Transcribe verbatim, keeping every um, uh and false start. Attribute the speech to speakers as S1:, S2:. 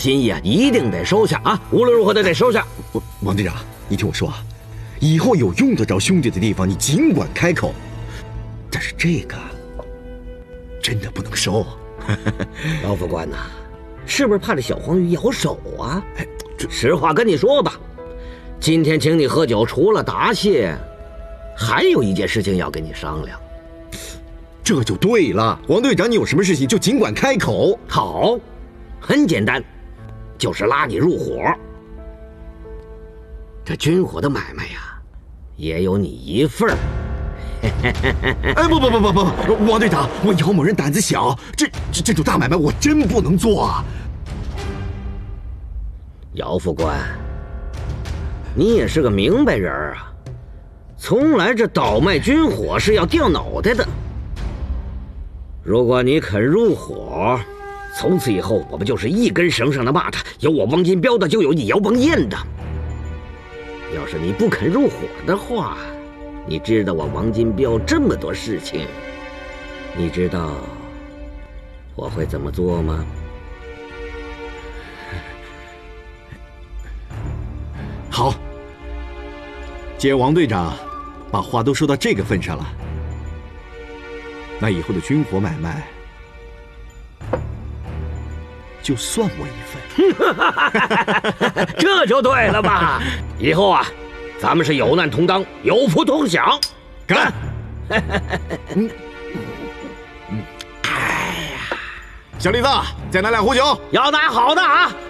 S1: 心意啊，一定得收下啊！无论如何都得收下。
S2: 王王队长，你听我说啊，以后有用得着兄弟的地方，你尽管开口。但是这个真的不能收。
S1: 姚副官呐、啊，是不是怕这小黄鱼咬手啊？哎，实话跟你说吧，今天请你喝酒，除了答谢，还有一件事情要跟你商量。
S2: 这就对了，王队长，你有什么事情就尽管开口。
S1: 好，很简单，就是拉你入伙。这军火的买卖呀，也有你一份儿。
S2: 哎，不不不不不，王队长，我姚某人胆子小，这这这种大买卖我真不能做啊。
S1: 姚副官，你也是个明白人啊，从来这倒卖军火是要掉脑袋的。如果你肯入伙，从此以后我们就是一根绳上的蚂蚱，有我王金彪的，就有你姚邦彦的。要是你不肯入伙的话，你知道我王金彪这么多事情，你知道我会怎么做吗？
S2: 好，既然王队长把话都说到这个份上了，那以后的军火买卖就算我一份。
S1: 这就对了嘛！以后啊，咱们是有难同当，有福同享。干！
S2: 嗯嗯，哎呀，小李子，再拿两壶酒。
S1: 要拿好的啊！